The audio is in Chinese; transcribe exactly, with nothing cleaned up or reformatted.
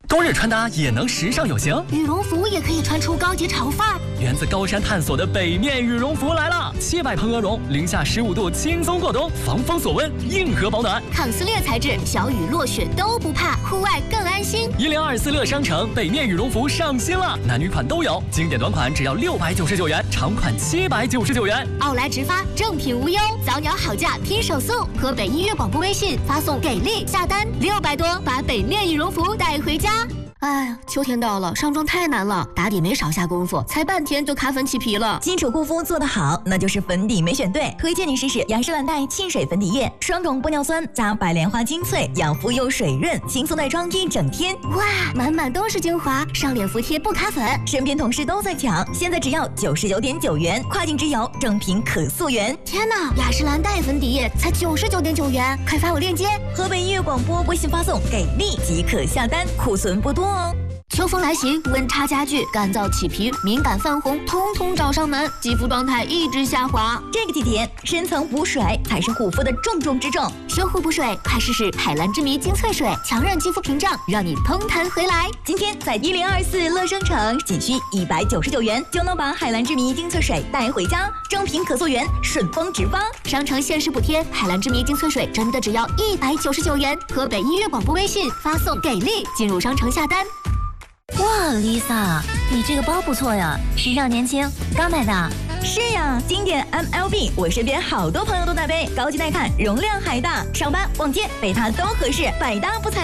冬日穿搭也能时尚有型， 羽绒服也可以穿出高级潮范儿。 源自高山探索的北面羽绒服来了，七百蓬鹅绒，零下十五度轻松过冬，防风锁温，硬核保暖， 抗撕裂材质，小雨落雪都不怕，户外更安心。 一零二四乐商城北面羽绒服上新了，男女款都有，经典短款只要六百九十九元，长款七百九十九元。 奥莱直发，正品无忧，早鸟好价拼手速，河北音乐广播微信发送给力下单六百多，把北面羽绒服带回家。哎呀，秋天到了，上妆太难了，打底没少下功夫，才半天就卡粉起皮了。 基础护肤做得好，那就是粉底没选对。推荐你试试雅诗兰黛沁水粉底液，双种玻尿酸加白莲花精粹，养肤又水润，轻松带妆一整天。 哇，满满都是精华，上脸服帖不卡粉。 身边同事都在抢，现在只要九十九点九元，跨境直邮，正品可溯源。 天哪，雅诗兰黛粉底液才九十九点九元，快发我链接。 河北音乐广播微信发送给力即可下单，库存不多。 秋风来袭，温差加剧，干燥起皮、敏感泛红，通通找上门，肌肤状态一直下滑。 这个季节，深层补水才是护肤的重中之重。 修护补水，快试试海蓝之谜精粹水，强韧肌肤屏障，让你通弹回来。 今天在一零二四乐商城，仅需一百九十九元就能把海蓝之谜精粹水带回家，正品可溯源，顺丰直发。 商城限时补贴，海蓝之谜精粹水真的只要一百九十九元。河北音乐广播微信发送给力，进入商城下单。 哇 ，Lisa， 你这个包不错呀，时尚年轻，刚买的。 是呀，经典 M L B， 我身边好多朋友都在背，高级耐看，容量还大，上班、逛街背它都合适，百搭不踩。